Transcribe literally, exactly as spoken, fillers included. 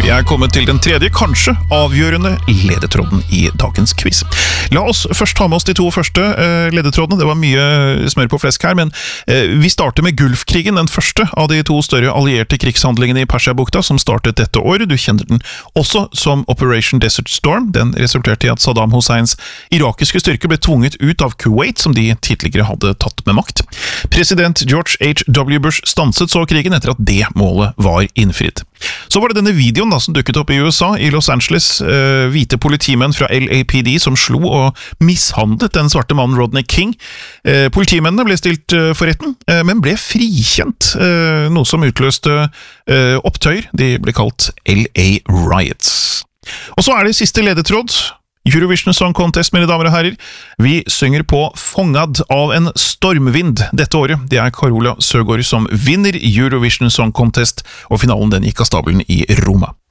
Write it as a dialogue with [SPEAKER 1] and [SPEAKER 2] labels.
[SPEAKER 1] Vi er kommet til den tredje, kanskje avgjørende ledetråden i dagens quiz. La oss først ta med oss de to første uh, ledetrådene. Det var mye smør på flesk her, men uh, vi starter med Gulfkrigen, den første av de to større allierte krigshandlingene i Persiabukta, som startet dette året. Du kjenner den også som Operation Desert Storm. Den resulterte i at Saddam Husseins irakiske styrker ble tvunget ut av Kuwait, som de tidligere hadde tatt med makt. President George H W Bush stanset så krigen etter at det målet var innfridd. Så var det denne videoen da, som dukket opp i U S A, i Los Angeles, uh, hvite politimenn fra L A P D som slo og mishandlet den svarte mannen Rodney King. Uh, politimennene ble stilt uh, for retten, uh, men ble frikjent, uh, noe som utløste uh, opptøyer. De ble kalt L A Riots. Og så er det siste ledetråd. Eurovision Song Contest, mine damer og herrer. Vi synger på Fångad av en stormvind dette året. Det er Carola Søgaard som vinner Eurovision Song Contest, og finalen den gikk av stabelen i Roma.